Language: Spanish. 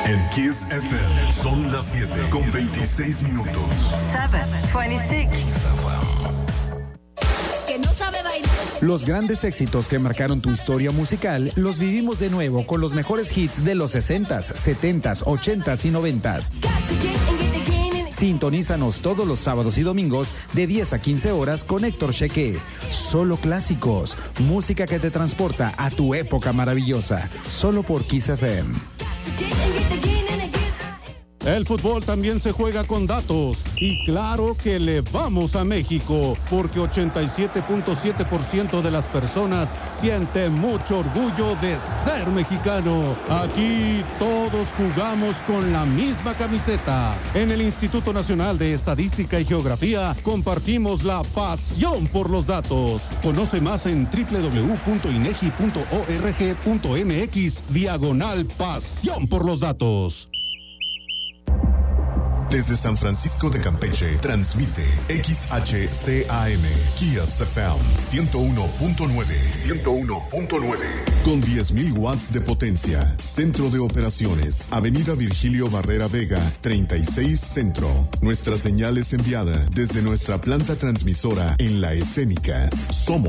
En Kiss FM son las 7:26. 7:26. Los grandes éxitos que marcaron tu historia musical los vivimos de nuevo con los mejores hits de los 60s, 70s, 80s y 90s. Sintonízanos todos los sábados y domingos de 10 a 15 horas con Héctor Cheque. Solo clásicos, música que te transporta a tu época maravillosa. Solo por Kiss FM. El fútbol también se juega con datos y claro que le vamos a México porque 87.7% de las personas sienten mucho orgullo de ser mexicano. Aquí todos jugamos con la misma camiseta. En el Instituto Nacional de Estadística y Geografía compartimos la pasión por los datos. Conoce más en www.inegi.org.mx/pasión por los datos. Desde San Francisco de Campeche, transmite XHCAM, Kiss FM 101.9. Con 10.000 watts de potencia. Centro de Operaciones, Avenida Virgilio Barrera Vega, 36 Centro. Nuestra señal es enviada desde nuestra planta transmisora en La Escénica. Somos